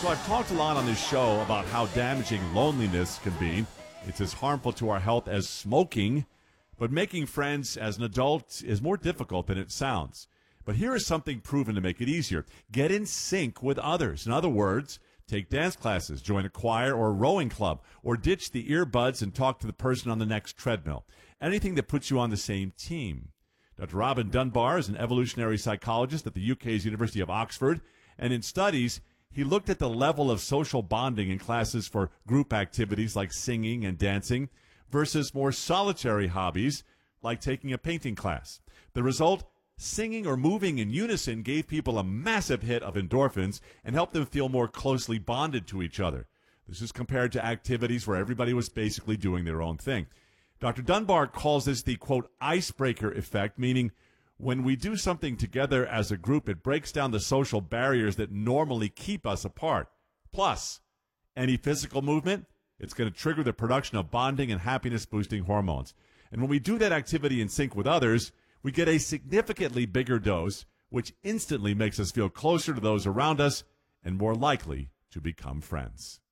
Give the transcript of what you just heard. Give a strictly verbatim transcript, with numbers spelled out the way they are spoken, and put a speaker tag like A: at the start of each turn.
A: So I've talked a lot on this show about how damaging loneliness can be. It's as harmful to our health as smoking, but making friends as an adult is more difficult than it sounds. But here is something proven to make it easier. Get in sync with others. In other words, take dance classes, join a choir or a rowing club, or ditch the earbuds and talk to the person on the next treadmill. Anything that puts you on the same team. Doctor Robin Dunbar is an evolutionary psychologist at the U K's University of Oxford, and in studies, he looked at the level of social bonding in classes for group activities like singing and dancing versus more solitary hobbies like taking a painting class. The result, singing or moving in unison gave people a massive hit of endorphins and helped them feel more closely bonded to each other. This is compared to activities where everybody was basically doing their own thing. Doctor Dunbar calls this the, quote, icebreaker effect, meaning when we do something together as a group, it breaks down the social barriers that normally keep us apart. Plus, any physical movement, it's going to trigger the production of bonding and happiness-boosting hormones. And when we do that activity in sync with others, we get a significantly bigger dose, which instantly makes us feel closer to those around us and more likely to become friends.